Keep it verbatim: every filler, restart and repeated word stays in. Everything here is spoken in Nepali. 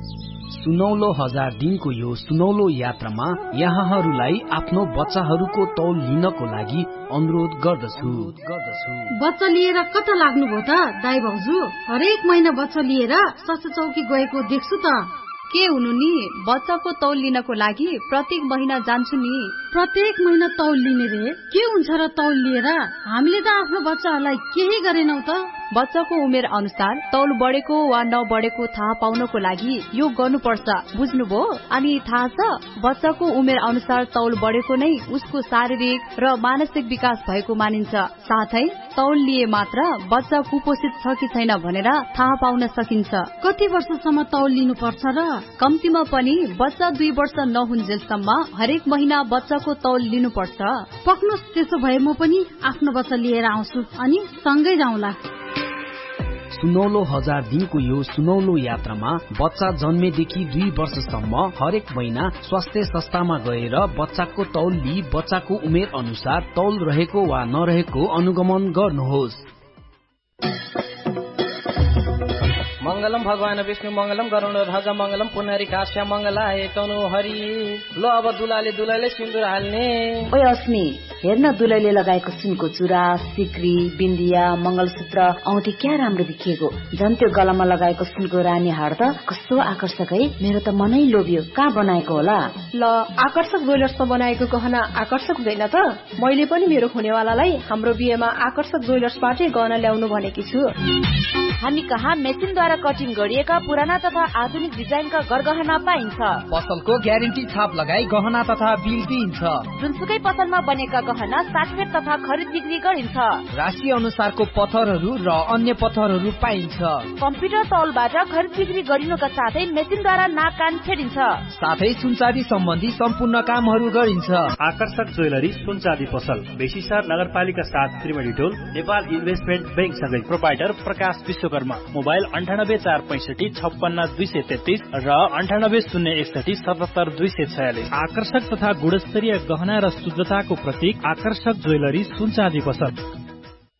सुनौलो हजार दिनको यो सुनौलो यात्रामा यहाँहरूलाई आफ्नो बच्चाहरूको तौल लिनको लागि अनुरोध गर्दछु बच्चा लिएर कता लाग्नुभयो त दाइ भाउजू? हरेक महिना बच्चा लिएर स्वास्थ्य चौकी गएको देख्छु त। के हुनु नि, बच्चाको तौल लिनको लागि प्रत्येक महिना जान्छु नि। प्रत्येक महिना तौल लिने रे? के हुन्छ र तौल लिएर? हामीले त आफ्नो बच्चाहरूलाई केही गरेनौ त। बच्चाको उमेर अनुसार तौल बढेको वा नबढेको थाहा पाउनको लागि यो गर्नुपर्छ, बुझ्नुभयो? अनि थाहा छ, बच्चाको उमेर अनुसार तौल बढेको नै उसको शारीरिक र मानसिक विकास भएको मानिन्छ। साथै तौल लिए मात्र बच्चा कुपोषित छ कि छैन भनेर थाहा पाउन सकिन्छ। कति वर्षसम्म तौल लिनु पर्छ र? कम्तीमा पनि बच्चा दुई वर्ष नहुन्जेलसम्म हरेक महिना बच्चाको तौल लिनुपर्छ। पक्नुहोस्, त्यसो भए म पनि आफ्नो बच्चा लिएर आउँछु अनि सँगै जाउँला। सुनौलो हजार दिनको यो सुनौलो यात्रामा बच्चा जन्मेदेखि दुई वर्षसम्म हरेक महिना स्वास्थ्य संस्थामा गएर बच्चाको तौल लिई बच्चाको उमेर अनुसार तौल रहेको वा नरहेको अनुगमन गर्नुहोस्। मंगलम भगवान विष्णु मंगलम गरुण ध्वज मंगलम पुनरी काश्य मंगलाय तनु हरि। ल अब दुलाले दुलाले सिन्दुर हाल्ने। ओए अस्मी, हेर्न दुलैले लगाएको सुनको चुरा, सिक्री, बिन्दिया, मंगलसूत्र, औँठी क्या राम्रो देखिएको। झन् त्यो गलामा लगाएको सुनको रानी हार त कस्तो आकर्षक है, मेरो त मनै लोभियो। कहाँ बनाएको होला? ल, आकर्षक ज्वेलर्समा बनाएको गहना आकर्षक हुँदैन त? मैले पनि मेरो हुनेवालालाई हाम्रो बिहेमा आकर्षक ज्वेलर्सबाटै गहना ल्याउनु भनेकी छु। हामी कहाँ मेसिनद्वारा कटिङ गरिएका पुराना तथा आधुनिक डिजाइनका गरगहना पाइन्छ। पसलको ग्यारेन्टी छाप लगाई गहना तथा बिल दिइन्छ। जुनसुकै पसलमा बनेका गहना साटफेट तथा खरिद बिक्री गरिन्छ। राशि अनुसारको पत्थरहरू र अन्य पत्थरहरू पाइन्छ। कम्प्युटर तौलबाट खरिद बिक्री गरिनुका साथै मेसिनद्वारा नाक कान छेडिन्छ। साथै सुनचाँदी सम्बन्धी सम्पूर्ण कामहरू गरिन्छ। आकर्षक ज्वेलरी सुनचाँदी पसल, बेसीसार नगरपालिका सात त्रिवेणी टोल, नेपाल इन्भेस्टमेन्ट बैंक सँगै। प्रोपाइटर प्रकाश विश्वकर्मा। मोबाइल अन्ठानब्बे चार पैंसठी छप्पन्न दुई सय तेत्तीस र अन्ठानब्बे शून्य एकसठी सतहत्तर दुई सय छयालिस। आकर्षक तथा गुणस्तरीय गहना र शुद्धताको प्रतीक आकर्षक ज्वेलरी सुनचाँदी पसल।